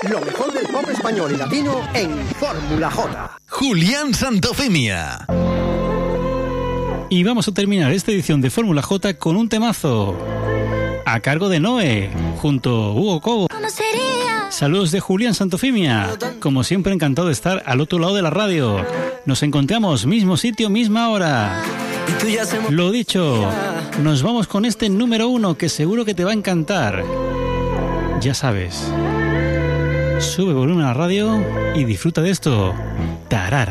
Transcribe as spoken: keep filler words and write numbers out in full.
Lo mejor del pop español y latino en Fórmula J. Julián Santofimia. Y vamos a terminar esta edición de Fórmula J con un temazo a cargo de Noé, junto a Hugo Cobo. Saludos de Julián Santofimia. Como siempre, encantado de estar al otro lado de la radio. Nos encontramos mismo sitio, misma hora. Lo dicho, nos vamos con este número uno que seguro que te va a encantar. Ya sabes, sube volumen a la radio y disfruta de esto. Tarara.